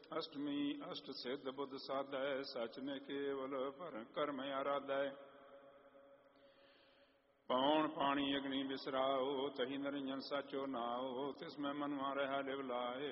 ਅਸ਼ਟਮੀ ਅਸ਼ਟ ਸਿੱਧ ਬੁੱਧ ਸਾਧੈ, ਸਚ ਨੇ ਕੇਵਲ ਭਰ ਕਰਮ ਆਰਾਧੈ। ਪੌਣ ਪਾਣੀ ਅਗਨੀ ਬਿਸਰਾਓ, ਤਹੀ ਨਰਿੰਜਨ ਸਾਚੋ ਨਾਓ, ਤਿਸ ਮੈਂ ਮਨਵਾ ਰਹਾ ਲਿਵ ਲਾਏ।